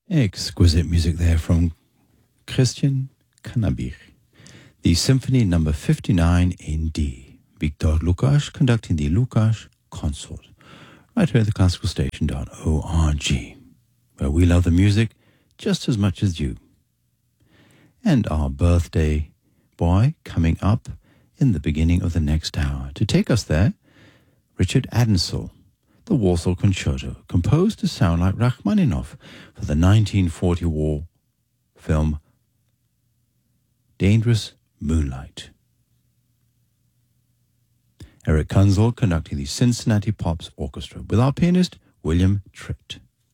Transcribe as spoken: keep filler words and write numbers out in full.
Exquisite music there from Christian Kanabich. The Symphony number fifty-nine in D. Viktor Lukács conducting the Lukács Consort. Right here at the classical station dot org, where we love the music just as much as you. And our birthday boy coming up in the beginning of the next hour. To take us there, Richard Adensel, the Warsaw Concerto, composed to sound like Rachmaninoff for the nineteen forty war film Dangerous Moonlight. Eric Kunzel conducting the Cincinnati Pops Orchestra with our pianist William Tritt.